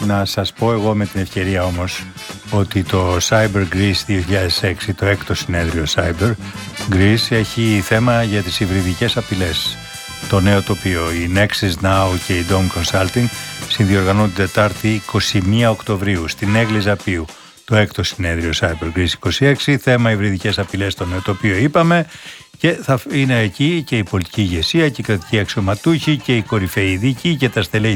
Να σας πω εγώ με την ευκαιρία όμως ότι το Cyber Greece 2006, το έκτο συνέδριο Cyber Greece, έχει θέμα για τις υβριδικές απειλές. Το νέο τοπίο, η Nexus Now και η Dome Consulting συνδιοργανούν την Τετάρτη 21 Οκτωβρίου στην Έγλη Ζαπίου. Το έκτο συνέδριο Cyber Greece 26, θέμα υβριδικές απειλές στο νέο τοπίο είπαμε, και θα είναι εκεί και η πολιτική ηγεσία και οι κρατικοί αξιωματούχοι και οι κορυφαίοι ειδικοί και τα στελέχη